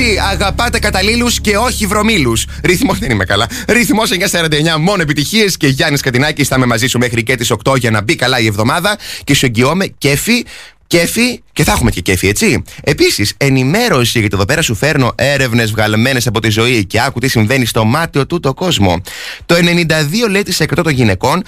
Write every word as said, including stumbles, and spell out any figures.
Εσύ αγαπάτε καταλήλους και όχι βρωμήλους. Ρυθμός δεν είμαι καλά. Ρυθμός εννιακόσια σαράντα εννιά, μόνο επιτυχίες. Και Γιάννης Κατινάκης, θα είμαι μαζί σου μέχρι και τις οκτώ για να μπει καλά η εβδομάδα. Και σου εγγυώμαι κέφι. Κέφι, και θα έχουμε και κέφι, έτσι. Επίσης, ενημέρωση, γιατί εδώ πέρα σου φέρνω έρευνες βγαλμένες από τη ζωή και άκου τι συμβαίνει στο μάτιο του το κόσμο. Το ενενήντα δύο τοις εκατό των γυναικών